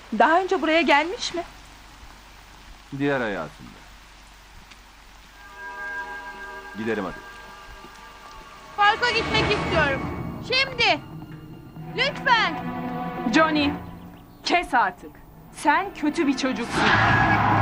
Daha önce buraya gelmiş mi? Diğer hayatında. Gidelim hadi. Parka gitmek istiyorum. Şimdi. Lütfen. Johnny, kes artık. Sen kötü bir çocuksun.